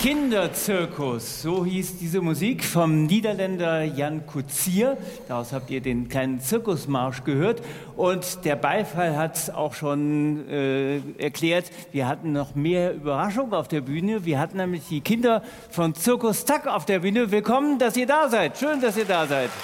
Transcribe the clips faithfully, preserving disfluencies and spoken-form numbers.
Kinderzirkus, so hieß diese Musik vom Niederländer Jan Koetsier. Daraus habt ihr den kleinen Zirkusmarsch gehört. Und der Beifall hat auch schon äh, erklärt, wir hatten noch mehr Überraschungen auf der Bühne. Wir hatten nämlich die Kinder von Zirkus Tack auf der Bühne. Willkommen, dass ihr da seid. Schön, dass ihr da seid.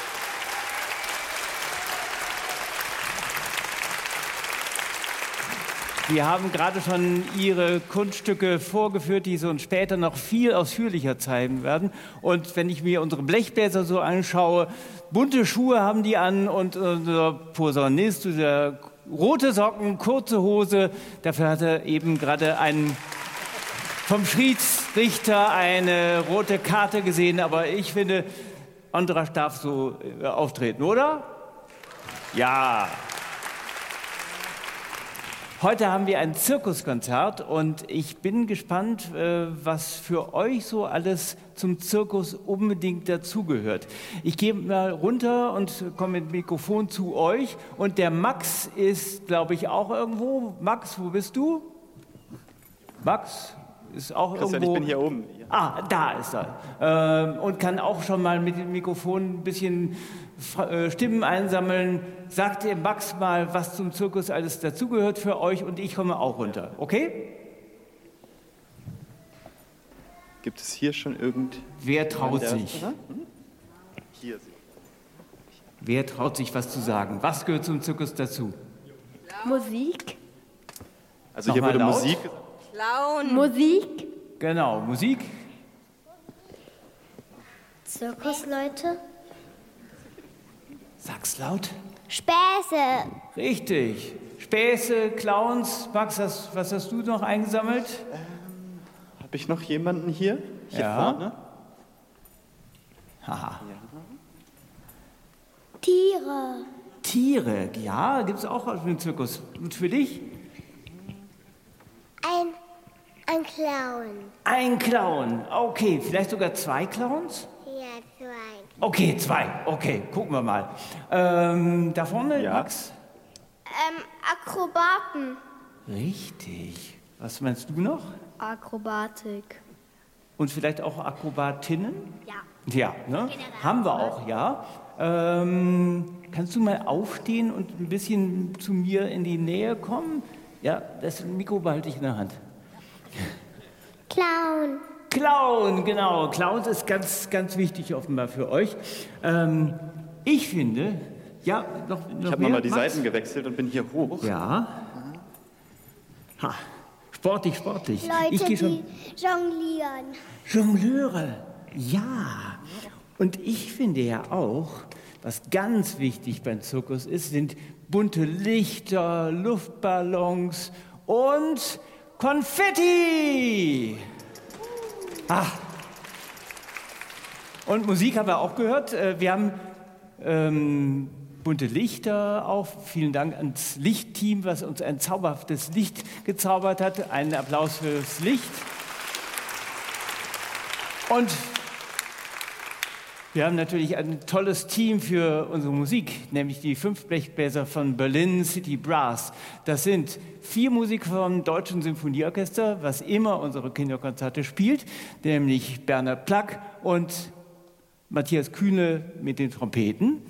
Wir haben gerade schon Ihre Kunststücke vorgeführt, die Sie uns später noch viel ausführlicher zeigen werden. Und wenn ich mir unsere Blechbläser so anschaue, bunte Schuhe haben die an und unser Posaunist, der rote Socken, kurze Hose, dafür hat er eben gerade einen vom Schiedsrichter eine rote Karte gesehen. Aber ich finde, Andras darf so auftreten, oder? Ja. Heute haben wir ein Zirkuskonzert und ich bin gespannt, was für euch so alles zum Zirkus unbedingt dazugehört. Ich gehe mal runter und komme mit dem Mikrofon zu euch. Und der Max ist, glaube ich, auch irgendwo. Max, wo bist du? Max ist auch Christian, irgendwo. Ich bin hier oben. Ah, da ist er. Und kann auch schon mal mit dem Mikrofon ein bisschen Stimmen einsammeln. Sagt ihr Max mal, was zum Zirkus alles dazugehört für euch und ich komme auch runter. Okay? Gibt es hier schon irgend... Wer traut sich? Hier. Wer traut sich, was zu sagen? Was gehört zum Zirkus dazu? Musik. Also hier Nochmal wurde laut. Musik... Clown. Musik. Genau, Musik. Zirkusleute. Sag's laut. Späße. Richtig. Späße, Clowns. Max, was, was hast du noch eingesammelt? Ähm, Habe ich noch jemanden hier? Hier Ja. vorne? Haha. Tiere. Tiere, ja, gibt's auch aus dem Zirkus. Und für dich? Ein, ein Clown. Ein Clown. Okay, vielleicht sogar zwei Clowns? Ja, zwei. Okay, zwei. Okay, gucken wir mal. Ähm, da vorne, Ja. Max? Ähm, Akrobaten. Richtig. Was meinst du noch? Akrobatik. Und vielleicht auch Akrobatinnen? Ja. Ja, ne? Haben wir auch, ja. Ähm, kannst du mal aufstehen und ein bisschen zu mir in die Nähe kommen? Ja, das Mikro behalte ich in der Hand. Clown. Clown, genau. Clown ist ganz, ganz wichtig offenbar für euch. Ähm, ich finde, ja, noch, noch Ich habe mehr, mal die Max? Seiten gewechselt und bin hier hoch. Ja. Ha. Sportlich, sportlich. Leute, ich gehe schon. die jonglieren. Jongleure, ja. Und ich finde ja auch, was ganz wichtig beim Zirkus ist, sind bunte Lichter, Luftballons und Konfetti. Ah. Und Musik haben wir auch gehört. Wir haben ähm, bunte Lichter auch. Vielen Dank ans Lichtteam, was uns ein zauberhaftes Licht gezaubert hat. Einen Applaus fürs Licht. Und wir haben natürlich ein tolles Team für unsere Musik, nämlich die fünf Blechbläser von Berlin City Brass. Das sind vier Musiker vom Deutschen Symphonieorchester, was immer unsere Kinderkonzerte spielt, nämlich Bernhard Plack und Matthias Kühne mit den Trompeten.